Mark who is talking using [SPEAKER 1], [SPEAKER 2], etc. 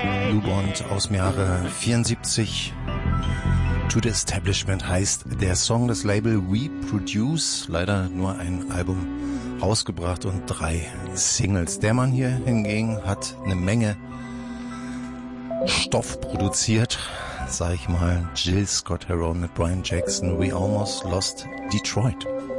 [SPEAKER 1] Blue Bond aus dem Jahre 74. To the Establishment heißt der Song, das Label We Produce. Leider nur ein Album rausgebracht und 3 Singles. Der Mann hier hingegen hat eine Menge Stoff produziert, sag ich mal. Jill Scott Heron mit Brian Jackson, We Almost Lost Detroit.